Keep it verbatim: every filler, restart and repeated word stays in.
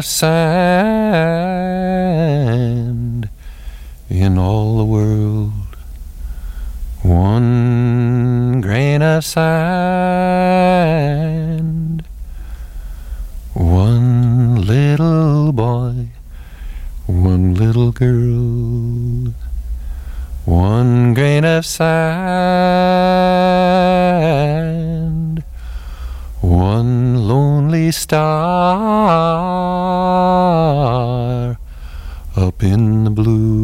of sand in all the world. One grain of sand. One little boy, one little girl. One grain of sand. One lonely star up in the blue.